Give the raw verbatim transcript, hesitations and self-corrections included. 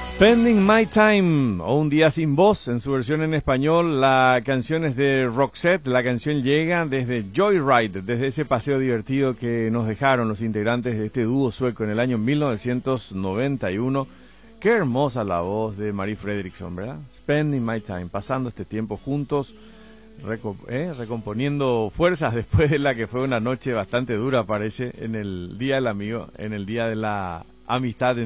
Spending My Time, o Un Día Sin Voz, en su versión en español. La canción es de Roxette. La canción llega desde Joyride, desde ese paseo divertido que nos dejaron los integrantes de este dúo sueco en el año mil novecientos noventa y uno. Qué hermosa la voz de Marie Fredriksson, ¿verdad? Spending My Time, pasando este tiempo juntos, reco eh, recomponiendo fuerzas después de la que fue una noche bastante dura, parece, en el Día del Amigo, en el Día de la Amistad